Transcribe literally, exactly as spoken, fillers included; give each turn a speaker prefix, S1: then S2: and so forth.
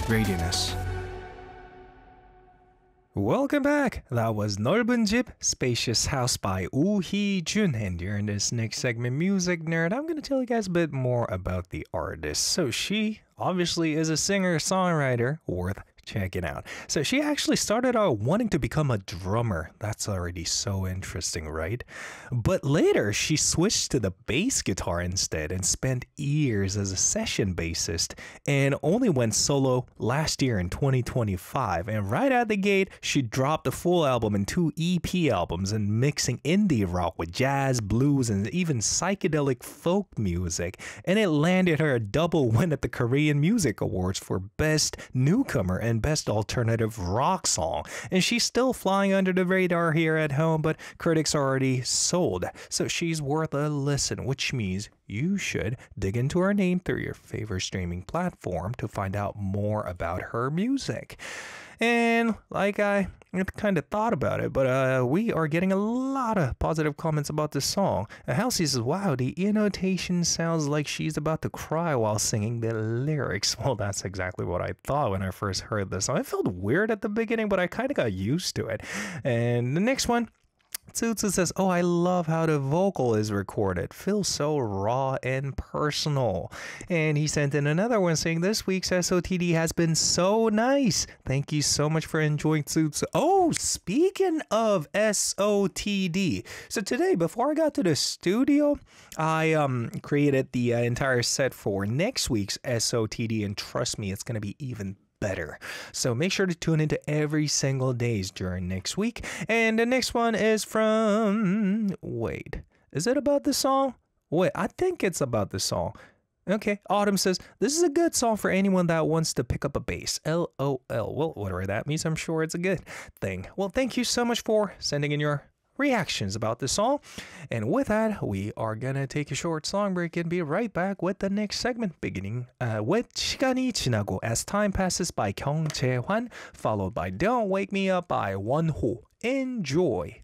S1: Radianess. Welcome back! That was 넓은 집, Spacious House by Woo Hee-jun. And during this next segment, Music Nerd, I'm going to tell you guys a bit more about the artist. So she obviously is a singer-songwriter worth checking out. So she actually started out wanting to become a drummer. That's already so interesting, right? But later she switched to the bass guitar instead and spent years as a session bassist and only went solo last year in twenty twenty-five. And right out the gate, she dropped a full album and two E P albums and mixing indie rock with jazz, blues, and even psychedelic folk music. And it landed her a double win at the Korean Music Awards for Best Newcomer and Best Alternative Rock Song. And she's still flying under the radar here at home, but critics are already sold. So she's worth a listen, which means you should dig into her name through your favorite streaming platform to find out more about her music. And like I kind of thought about it, but uh, we are getting a lot of positive comments about this song. And Halsey says, wow, the annotation sounds like she's about to cry while singing the lyrics. Well, that's exactly what I thought when I first heard this song. It felt weird at the beginning, but I kind of got used to it. And the next one, Tsutsu says, oh, I love how the vocal is recorded. Feels so raw and personal. And he sent in another one saying, this week's S O T D has been so nice. Thank you so much for enjoying Tsutsu. Oh, speaking of S O T D. So today, before I got to the studio, I um created the uh, entire set for next week's S O T D. And trust me, it's going to be even better. So make sure to tune into every single days during next week. And the next one is from, wait, is it about the song? Wait, I think it's about the song. Okay, Autumn says, this is a good song for anyone that wants to pick up a bass. L O L. Well, whatever that means, I'm sure it's a good thing. Well, thank you so much for sending in your reactions about this song. And with that, we are gonna take a short song break and be right back with the next segment, beginning uh, with 시간이 지나고 as time passes by 경채환, followed by Don't Wake Me Up by Wonho. Enjoy.